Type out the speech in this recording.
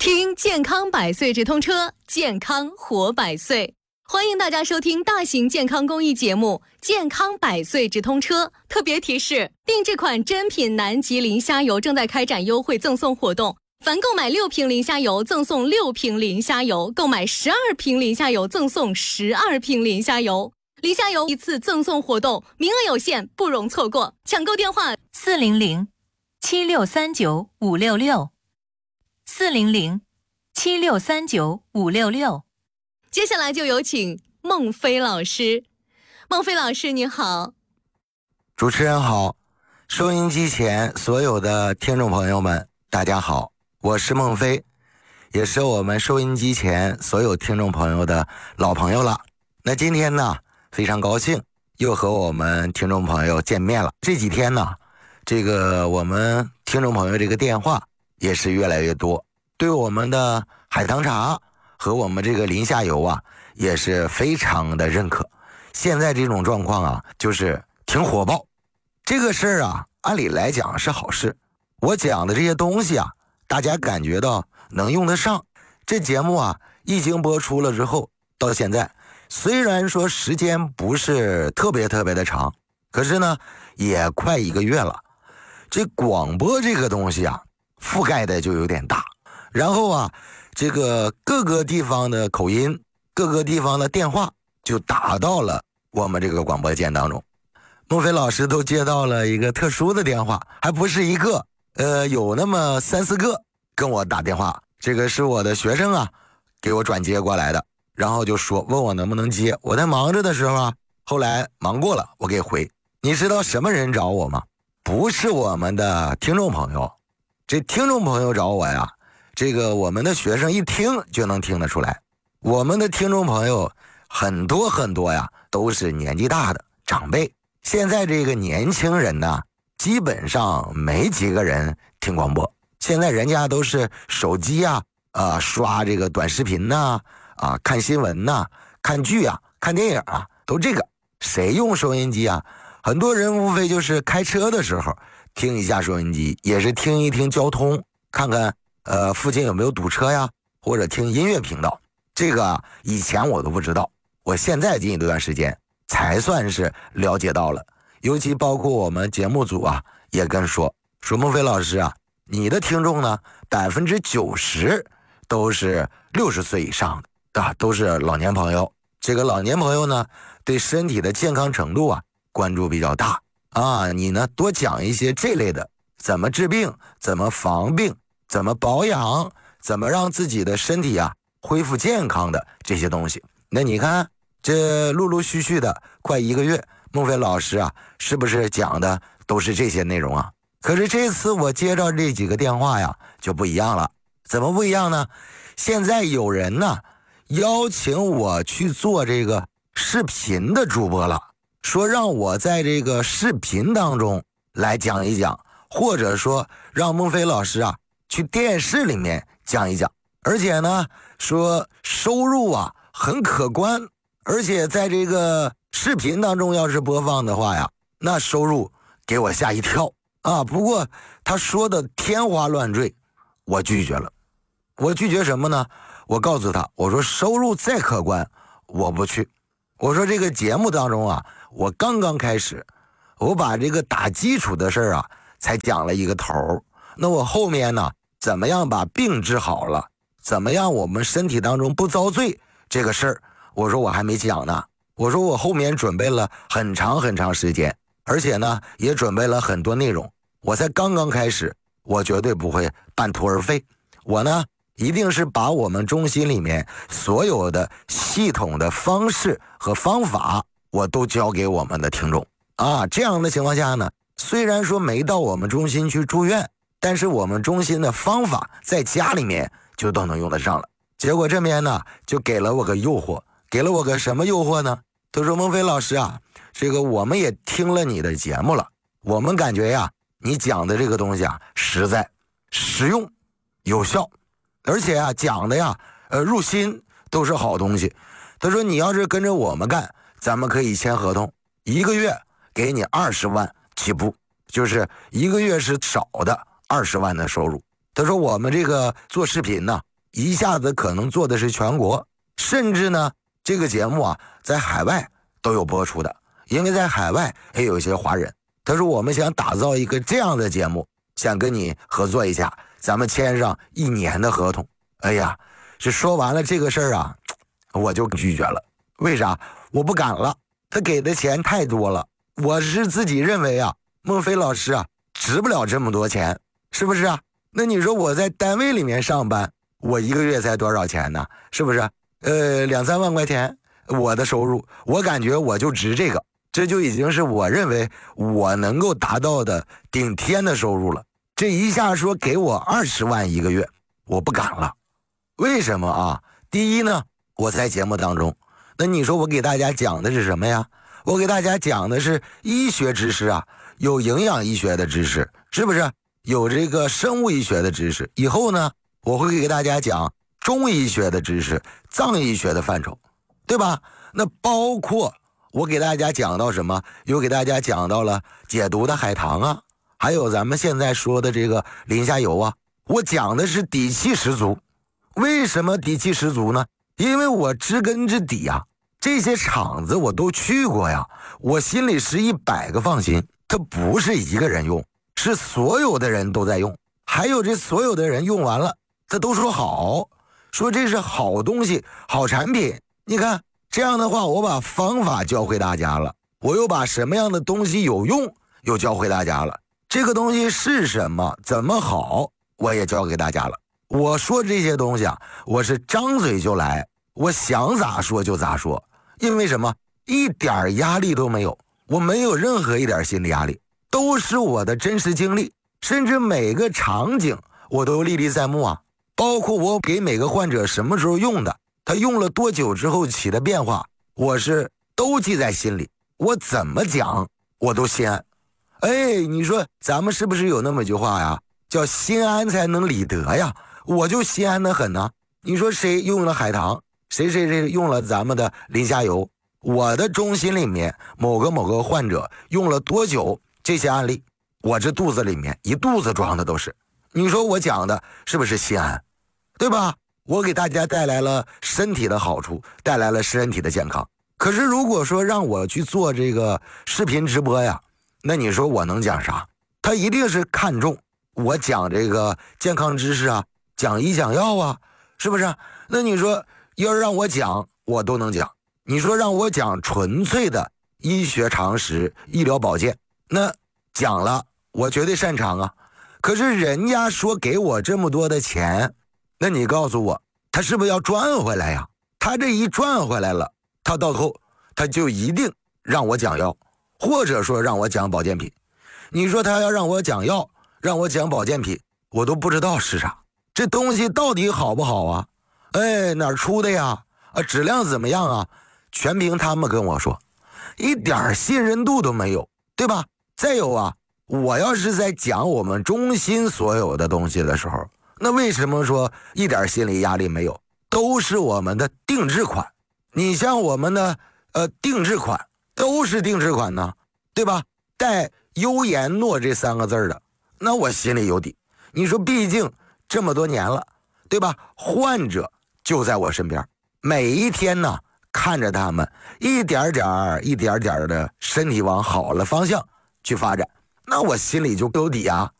听健康百岁直通车，健康活百岁。欢迎大家收听大型健康公益节目《健康百岁直通车》。特别提示：定制款珍品南极磷虾油正在开展优惠赠送活动，凡购买6瓶磷虾油赠送6瓶磷虾油，购买12瓶磷虾油赠送12瓶磷虾油。磷虾油一次赠送活动，名额有限，不容错过。抢购电话 400-7639-566，400-7639-566。 接下来就有请孟非老师。孟非老师你好。 主持人好，收音机前所有的听众朋友们大家好，我是孟非，也是我们收音机前所有听众朋友的老朋友了。那今天呢，非常高兴又和我们听众朋友见面了。这几天呢，这个我们听众朋友这个电话也是越来越多，对我们的海棠茶和我们这个磷虾油啊也是非常的认可。现在这种状况啊就是挺火爆，这个事儿啊按理来讲是好事，我讲的这些东西啊大家感觉到能用得上。这节目啊一经播出了之后，到现在虽然说时间不是特别的长，可是呢也快1个月了。这广播这个东西啊覆盖的就有点大，然后啊这个各个地方的口音，各个地方的电话就打到了我们这个广播间当中。孟非老师都接到了一个特殊的电话，还不是一个，有那么3、4个跟我打电话，这个是我的学生啊给我转接过来的，然后就说问我能不能接，我在忙着的时候啊，后来忙过了我给回。你知道什么人找我吗？不是我们的听众朋友，这听众朋友找我呀，这个我们的学生一听就能听得出来。我们的听众朋友很多呀，都是年纪大的长辈。现在这个年轻人呢，基本上没几个人听广播，现在人家都是手机啊，刷这个短视频呐，看新闻呐，看剧啊，看电影啊，都这个。谁用收音机啊？很多人无非就是开车的时候听一下收音机，也是听一听交通，看看附近有没有堵车呀，或者听音乐频道。这个以前我都不知道，我现在近一段时间才算是了解到了。尤其包括我们节目组啊也跟说孟非老师啊，你的听众呢90%都是60岁以上的都是老年朋友。这个老年朋友呢对身体的健康程度啊关注比较大啊，你呢多讲一些这类的，怎么治病，怎么防病，怎么保养，怎么让自己的身体啊恢复健康的这些东西。那你看这陆陆续续的快1个月，孟非老师啊是不是讲的都是这些内容啊？可是这次我接到这几个电话呀就不一样了。怎么不一样呢？现在有人呢邀请我去做这个视频的主播了，说让我在这个视频当中来讲一讲，或者说让孟非老师啊去电视里面讲一讲，而且呢说收入啊很可观，而且在这个视频当中要是播放的话呀，那收入给我吓一跳啊。不过他说的天花乱坠，我拒绝了。我拒绝什么呢？我告诉他，我说收入再可观我不去。我说这个节目当中啊，我刚刚开始，我把这个打基础的事儿啊才讲了一个头，那我后面呢怎么样把病治好了，怎么样我们身体当中不遭罪这个事儿，我说我还没讲呢。我说我后面准备了很长时间，而且呢也准备了很多内容，我才刚刚开始，我绝对不会半途而废。我呢一定是把我们中心里面所有的系统的方式和方法我都交给我们的听众啊。这样的情况下呢，虽然说没到我们中心去住院，但是我们中心的方法在家里面就都能用得上了。结果这边呢就给了我个诱惑，给了我个什么诱惑呢？他说孟非老师啊，这个我们也听了你的节目了，我们感觉呀你讲的这个东西啊实在实用有效，而且啊讲的呀入心，都是好东西。他说你要是跟着我们干，咱们可以签合同，1个月给你20万起步，就是1个月是少的20万的收入。他说我们这个做视频呢一下子可能做的是全国，甚至呢这个节目啊在海外都有播出的，因为在海外也有一些华人，他说我们想打造一个这样的节目，想跟你合作一下，咱们签上1年的合同。哎呀，是说完了这个事儿啊，我就拒绝了。为啥？我不敢了，他给的钱太多了，我是自己认为啊，孟非老师啊值不了这么多钱，是不是啊？那你说我在单位里面上班，我1个月才多少钱呢？是不是？2-3万块钱我的收入，我感觉我就值这个，这就已经是我认为我能够达到的顶天的收入了。这一下说给我20万1个月，我不敢了。为什么啊？第一呢，我在节目当中，那你说我给大家讲的是什么呀？我给大家讲的是医学知识啊，有营养医学的知识，是不是？有这个生物医学的知识。以后呢，我会给大家讲中医学的知识，藏医学的范畴，对吧？那包括我给大家讲到什么？又给大家讲到了解毒的海棠啊，还有咱们现在说的这个磷虾油啊。我讲的是底气十足。为什么底气十足呢？因为我知根知底啊，这些厂子我都去过呀，我心里是100个放心。它不是一个人用，是所有的人都在用，还有这所有的人用完了，他都说好，说这是好东西，好产品。你看这样的话，我把方法教会大家了，我又把什么样的东西有用又教会大家了，这个东西是什么，怎么好，我也教给大家了。我说这些东西啊，我是张嘴就来，我想咋说就咋说。因为什么？一点压力都没有，我没有任何一点心理压力，都是我的真实经历，甚至每个场景我都历历在目啊。包括我给每个患者什么时候用的，他用了多久之后起的变化，我是都记在心里，我怎么讲我都心安。哎，你说咱们是不是有那么一句话呀，叫心安才能理得呀？我就心安得很呢。你说谁用了海棠，谁用了咱们的磷虾油，我的中心里面某个患者用了多久，这些案例我这肚子里面一肚子装的都是。你说我讲的是不是心安？对吧？我给大家带来了身体的好处，带来了身体的健康。可是如果说让我去做这个视频直播呀，那你说我能讲啥？他一定是看重我讲这个健康知识啊，讲医讲药啊，是不是？那你说要是让我讲，我都能讲。你说让我讲纯粹的医学常识、医疗保健，那讲了我绝对擅长啊。可是人家说给我这么多的钱，那你告诉我，他是不是要赚回来呀？他这一赚回来了，他到后他就一定让我讲药，或者说让我讲保健品。你说他要让我讲药，让我讲保健品，我都不知道是啥，这东西到底好不好啊？哎，哪儿出的呀？质量怎么样啊？全凭他们跟我说，一点信任度都没有，对吧？再有啊，我要是在讲我们中心所有的东西的时候，那为什么说一点心理压力没有？都是我们的定制款。你像我们的定制款都是定制款呢，对吧？带优颜诺这3个字的，那我心里有底。你说毕竟这么多年了，对吧？患者就在我身边，每一天呢看着他们一点点的身体往好了方向去发展，那我心里就有底啊。